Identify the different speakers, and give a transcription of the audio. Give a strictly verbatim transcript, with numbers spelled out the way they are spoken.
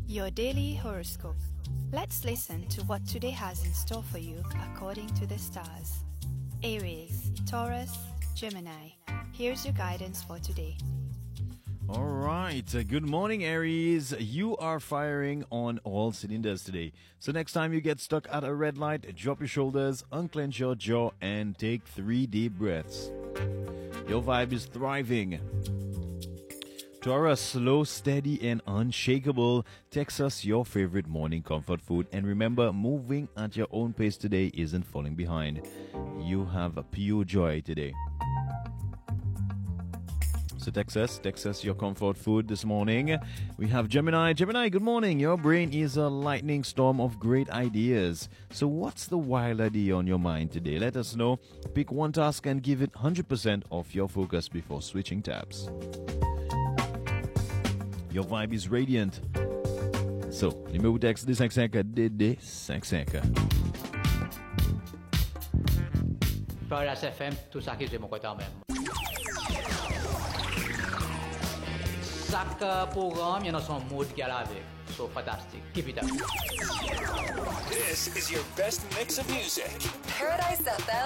Speaker 1: Your daily horoscope. Let's listen to what today has in store for you according to the stars. Aries, Taurus, Gemini. Here's your guidance for today.
Speaker 2: All right. Uh, good morning, Aries. You are firing on all cylinders today. So next time you get stuck at a red light, drop your shoulders, unclench your jaw, and take three deep breaths. Your vibe is thriving. Taurus, slow, steady, and unshakable. Text us your favorite morning comfort food. And remember, moving at your own pace today isn't falling behind. You have a pure joy today. So text us, text us your comfort food this morning. We have Gemini. Gemini, good morning. Your brain is a lightning storm of great ideas. So what's the wild idea on your mind today? Let us know. Pick one task and give it one hundred percent of your focus before switching tabs. Your vibe is radiant. So, numéro texte deux cinq cinq D D cinq cinq.
Speaker 3: Paradise F M, tout ça qui j'ai mon côté en même. Chaque programme, il y a son mood qui est avec. So fantastic. Keep it up.
Speaker 4: This is your best mix of music.
Speaker 5: Paradise F M.